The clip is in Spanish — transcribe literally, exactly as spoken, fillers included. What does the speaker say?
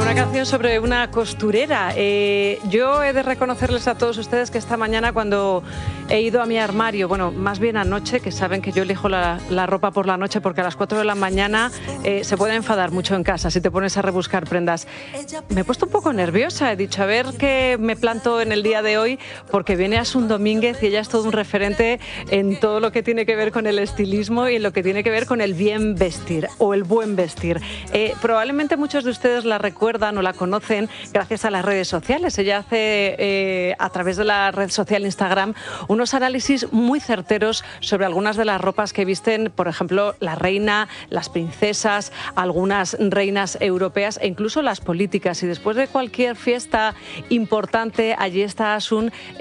Una canción sobre una costurera. Eh, yo he de reconocerles a todos ustedes que esta mañana, cuando he ido a mi armario, bueno, más bien anoche, que saben que yo elijo la, la ropa por la noche porque a las cuatro de la mañana eh, se puede enfadar mucho en casa si te pones a rebuscar prendas. Me he puesto un poco nerviosa, he dicho a ver qué me planto en el día de hoy, porque viene Asun Domínguez y ella es todo un referente en todo lo que tiene que ver con el estilismo y en lo que tiene que ver con el bien vestir o el buen vestir. Eh, probablemente muchos de ustedes la recuerdan o la conocen gracias a las redes sociales. Ella hace eh, a través de la red social Instagram unos análisis muy certeros sobre algunas de las ropas que visten, por ejemplo, la reina, las princesas, algunas reinas europeas e incluso las políticas. Y después de cualquier fiesta importante, allí está Asun